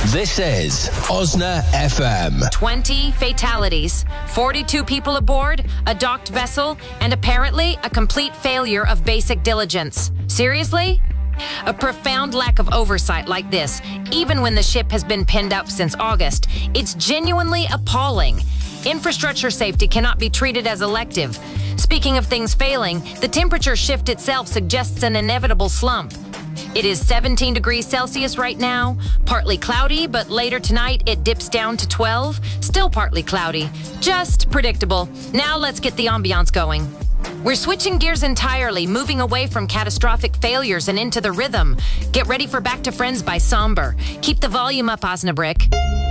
This is Osna FM. 20 fatalities, 42 people aboard, a docked vessel, and apparently a complete failure of basic diligence. Seriously? A profound lack of oversight like this, even when the ship has been pinned up since August, it's genuinely appalling. Infrastructure safety cannot be treated as elective. Speaking of things failing, the temperature shift itself suggests an inevitable slump. It is 17 degrees Celsius right now, partly cloudy, but later tonight it dips down to 12, still partly cloudy. Just predictable. Now let's get the ambiance going. We're switching gears entirely, moving away from catastrophic failures and into the rhythm. Get ready for Back to Friends by Somber. Keep the volume up, Osnabrick.